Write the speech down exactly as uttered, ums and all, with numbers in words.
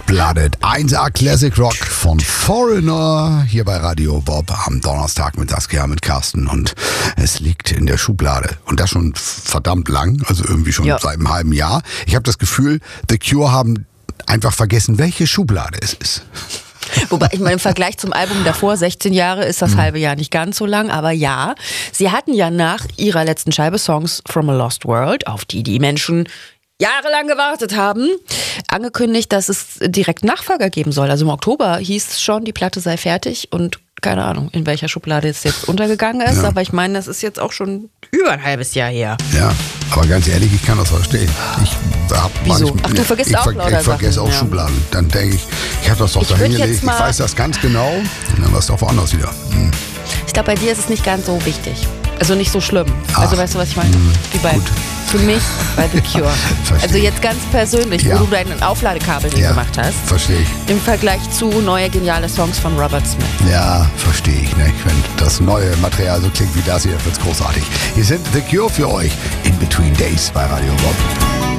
Cold-Blooded. eins A Classic Rock von Foreigner hier bei Radio Bob am Donnerstag mit Saskia, mit Carsten, und es liegt in der Schublade und das schon verdammt lang, also irgendwie schon ja. seit einem halben Jahr. Ich habe das Gefühl, The Cure haben einfach vergessen, welche Schublade es ist. Wobei, ich meine, im Vergleich zum Album davor, sechzehn Jahre, ist das mhm. halbe Jahr nicht ganz so lang, aber ja, sie hatten ja nach ihrer letzten Scheibe Songs from a Lost World, auf die die Menschen jahrelang gewartet haben, angekündigt, dass es direkt Nachfolger geben soll. Also im Oktober hieß es schon, die Platte sei fertig und keine Ahnung, in welcher Schublade es jetzt untergegangen ist, ja. aber ich meine, das ist jetzt auch schon über ein halbes Jahr her. Ja, aber ganz ehrlich, ich kann das verstehen. Ich hab Wieso? manchmal, Ach, du vergisst ich, auch ver- lauter Ich vergesse Sachen. auch Ja. Schubladen. Dann denke ich, ich habe das doch Ich da würd hingelegt, jetzt ich mal- weiß das ganz genau und dann war es doch woanders wieder. Hm. Ich glaube, bei dir ist es nicht ganz so wichtig. Also nicht so schlimm. Ach, also weißt du, was ich meine? Wie bei, gut. für mich bei The Cure. Verstehe. Also jetzt ganz persönlich, Ja. wo du dein Aufladekabel Ja, hingemacht hast. verstehe ich. Im Vergleich zu neue geniale Songs von Robert Smith. Ja, verstehe ich. Ne? Wenn das neue Material so klingt wie das hier, wird's großartig. Hier sind The Cure für euch in Between Days bei Radio Bob.